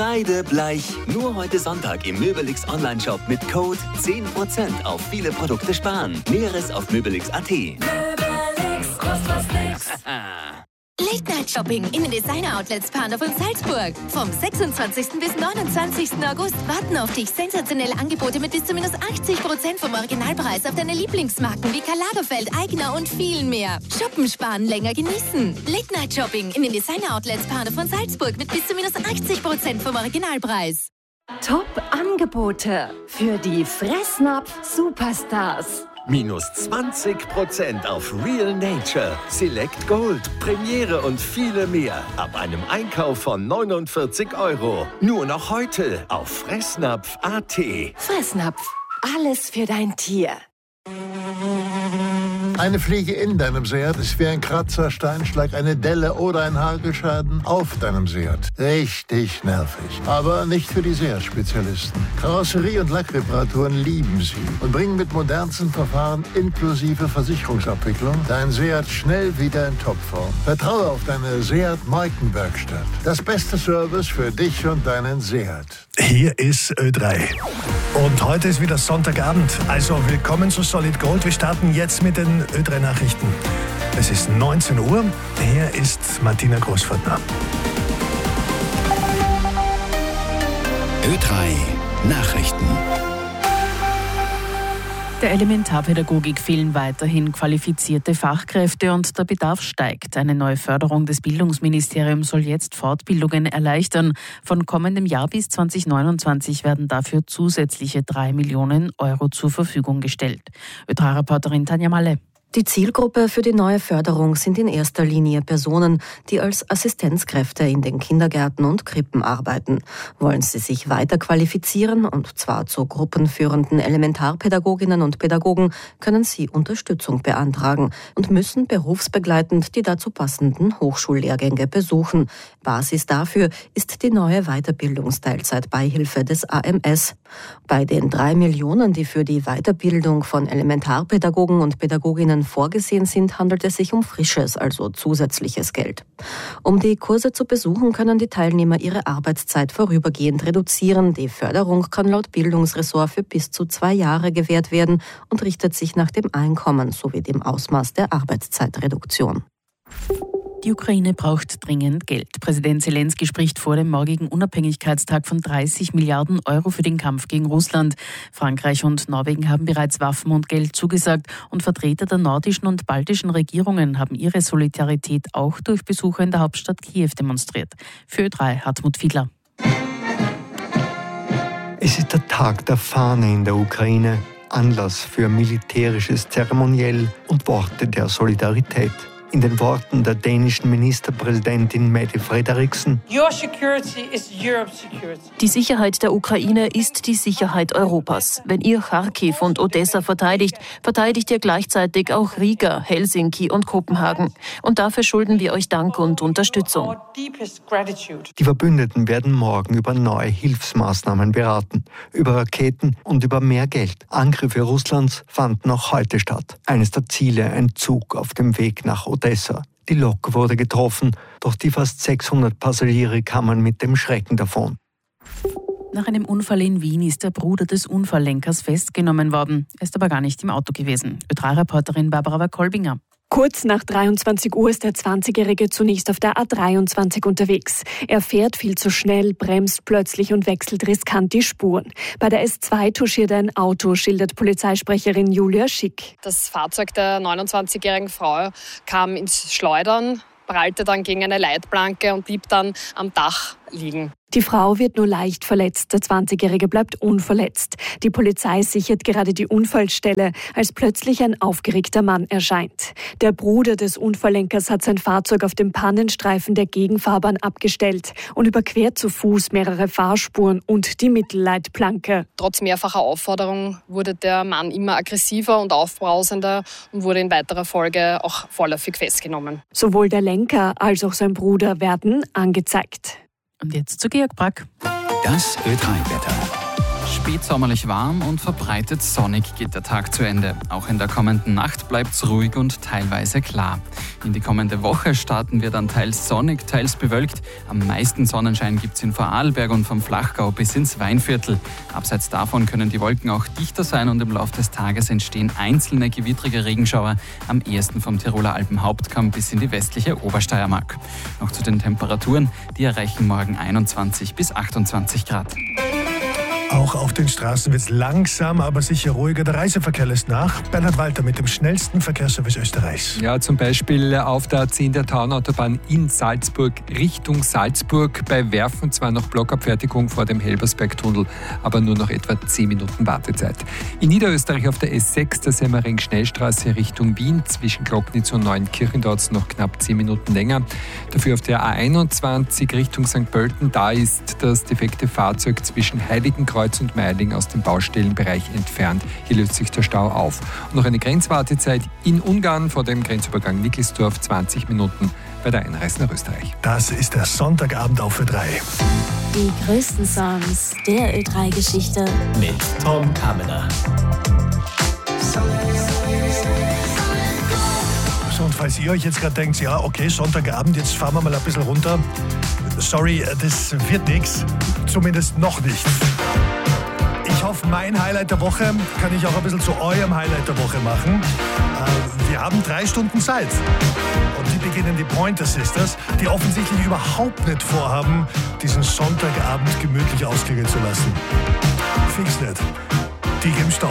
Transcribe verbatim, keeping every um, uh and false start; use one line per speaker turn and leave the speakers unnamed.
Kreidebleich. Nur heute Sonntag im Möbelix Online-Shop mit Code zehn Prozent auf viele Produkte sparen. Näheres auf möbelix punkt at.
Möbelix, kostet was nix.
Late-Night-Shopping in den Designer-Outlets Panov und Salzburg. Vom sechsundzwanzigsten bis neunundzwanzigsten August warten auf dich sensationelle Angebote mit bis zu minus achtzig Prozent vom Originalpreis auf deine Lieblingsmarken wie Karl Lagerfeld, Aigner und viel mehr. Shoppen, sparen, länger genießen. Late-Night-Shopping in den Designer-Outlets Panov und Salzburg mit bis zu minus achtzig Prozent vom Originalpreis.
Top-Angebote für die Fressnapf-Superstars.
Minus zwanzig Prozent auf Real Nature, Select Gold, Premiere und viele mehr. Ab einem Einkauf von neunundvierzig Euro. Nur noch heute auf fressnapf punkt at.
Fressnapf. Alles für dein Tier.
Eine Fliege in deinem Seat ist wie ein Kratzer, Steinschlag, eine Delle oder ein Hagelschaden auf deinem Seat. Richtig nervig. Aber nicht für die Seat-Spezialisten. Karosserie- und Lackreparaturen lieben sie und bringen mit modernsten Verfahren inklusive Versicherungsabwicklung dein Seat schnell wieder in Topform. Vertraue auf deine Seat-Markenwerkstatt. Das beste Service für dich und deinen Seat.
Hier ist Ö drei. Und heute ist wieder Sonntagabend. Also willkommen zu Solid Gold. Wir starten jetzt mit den Ö drei Nachrichten. Es ist neunzehn Uhr. Hier ist Martina Großvater.
Ö drei Nachrichten.
Der Elementarpädagogik fehlen weiterhin qualifizierte Fachkräfte und der Bedarf steigt. Eine neue Förderung des Bildungsministeriums soll jetzt Fortbildungen erleichtern. Von kommendem Jahr bis zwanzig neunundzwanzig werden dafür zusätzliche drei Millionen Euro zur Verfügung gestellt. Ö drei Reporterin Tanja Malle.
Die Zielgruppe für die neue Förderung sind in erster Linie Personen, die als Assistenzkräfte in den Kindergärten und Krippen arbeiten. Wollen sie sich weiter qualifizieren, und zwar zu gruppenführenden Elementarpädagoginnen und Pädagogen, können sie Unterstützung beantragen und müssen berufsbegleitend die dazu passenden Hochschullehrgänge besuchen. Basis dafür ist die neue Weiterbildungsteilzeitbeihilfe des A M S. Bei den drei Millionen, die für die Weiterbildung von Elementarpädagogen und Pädagoginnen vorgesehen sind, handelt es sich um frisches, also zusätzliches Geld. Um die Kurse zu besuchen, können die Teilnehmer ihre Arbeitszeit vorübergehend reduzieren. Die Förderung kann laut Bildungsressort für bis zu zwei Jahre gewährt werden und richtet sich nach dem Einkommen sowie dem Ausmaß der Arbeitszeitreduktion.
Die Ukraine braucht dringend Geld. Präsident Zelensky spricht vor dem morgigen Unabhängigkeitstag von dreißig Milliarden Euro für den Kampf gegen Russland. Frankreich und Norwegen haben bereits Waffen und Geld zugesagt und Vertreter der nordischen und baltischen Regierungen haben ihre Solidarität auch durch Besucher in der Hauptstadt Kiew demonstriert. Für Ö drei Hartmut Fiedler.
Es ist der Tag der Fahne in der Ukraine, Anlass für militärisches Zeremoniell und Worte der Solidarität. In den Worten der dänischen Ministerpräsidentin Mette Frederiksen:
Die Sicherheit der Ukraine ist die Sicherheit Europas. Wenn ihr Kharkiv und Odessa verteidigt, verteidigt ihr gleichzeitig auch Riga, Helsinki und Kopenhagen. Und dafür schulden wir euch Dank und Unterstützung.
Die Verbündeten werden morgen über neue Hilfsmaßnahmen beraten, über Raketen und über mehr Geld. Angriffe Russlands fanden auch heute statt. Eines der Ziele, ein Zug auf dem Weg nach Odessa. Die Lok wurde getroffen, doch die fast sechshundert Passagiere kamen mit dem Schrecken davon.
Nach einem Unfall in Wien ist der Bruder des Unfalllenkers festgenommen worden. Er ist aber gar nicht im Auto gewesen. Ö drei Reporterin Barbara Kolbinger.
Kurz nach dreiundzwanzig Uhr ist der zwanzigjährige zunächst auf der A dreiundzwanzig unterwegs. Er fährt viel zu schnell, bremst plötzlich und wechselt riskant die Spuren. Bei der S zwei touchiert ein Auto, schildert Polizeisprecherin Julia Schick.
Das Fahrzeug der neunundzwanzigjährigen Frau kam ins Schleudern, prallte dann gegen eine Leitplanke und blieb dann am Dach liegen.
Die Frau wird nur leicht verletzt, der zwanzigjährige bleibt unverletzt. Die Polizei sichert gerade die Unfallstelle, als plötzlich ein aufgeregter Mann erscheint. Der Bruder des Unfalllenkers hat sein Fahrzeug auf dem Pannenstreifen der Gegenfahrbahn abgestellt und überquert zu Fuß mehrere Fahrspuren und die Mittelleitplanke.
Trotz mehrfacher Aufforderung wurde der Mann immer aggressiver und aufbrausender und wurde in weiterer Folge auch vorläufig festgenommen.
Sowohl der Lenker als auch sein Bruder werden angezeigt.
Und jetzt zu Georg Brack.
Das Ö drei Wetter.
Spätsommerlich warm und verbreitet sonnig geht der Tag zu Ende. Auch in der kommenden Nacht bleibt es ruhig und teilweise klar. In die kommende Woche starten wir dann teils sonnig, teils bewölkt. Am meisten Sonnenschein gibt es in Vorarlberg und vom Flachgau bis ins Weinviertel. Abseits davon können die Wolken auch dichter sein und im Laufe des Tages entstehen einzelne gewittrige Regenschauer, am ehesten vom Tiroler Alpenhauptkamm bis in die westliche Obersteiermark. Noch zu den Temperaturen, die erreichen morgen einundzwanzig bis achtundzwanzig Grad.
Auch auf den Straßen wird es langsam, aber sicher ruhiger. Der Reiseverkehr lässt nach. Bernhard Walter mit dem schnellsten Verkehrsservice Österreichs.
Ja, zum Beispiel auf der A zehn der Taunautobahn in Salzburg Richtung Salzburg. Bei Werfen zwar noch Blockabfertigung vor dem Helbersbergtunnel, aber nur noch etwa zehn Minuten Wartezeit. In Niederösterreich auf der S sechs der Semmering-Schnellstraße Richtung Wien zwischen Glocknitz und Neunkirchen dauert es noch knapp zehn Minuten länger. Dafür auf der A einundzwanzig Richtung Sankt Pölten, da ist das defekte Fahrzeug zwischen Heiligenkreuz und Meiling aus dem Baustellenbereich entfernt. Hier löst sich der Stau auf. Und noch eine Grenzwartezeit in Ungarn vor dem Grenzübergang Nickelsdorf, zwanzig Minuten bei der Einreise nach Österreich.
Das ist der Sonntagabend auf Ö drei.
Die größten Songs der Ö drei Geschichte
mit Tom Kamener.
So, und falls ihr euch jetzt gerade denkt, ja, okay, Sonntagabend, jetzt fahren wir mal ein bisschen runter. Sorry, das wird nichts. Zumindest noch nicht. Ich hoffe, mein Highlight der Woche kann ich auch ein bisschen zu eurem Highlight der Woche machen. Wir haben drei Stunden Zeit. Und die beginnen die Pointer Sisters, die offensichtlich überhaupt nicht vorhaben, diesen Sonntagabend gemütlich ausklingen zu lassen. Fix nicht. Die geben Stau.